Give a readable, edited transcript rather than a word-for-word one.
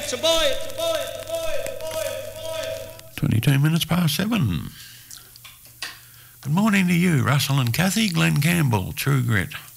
it's a boy, it's a boy, it's a boy, it's a boy, it's a boy, it's a boy. 22 minutes past 7. Good morning to you, Russell and Kathy. Glenn Campbell, True Grit.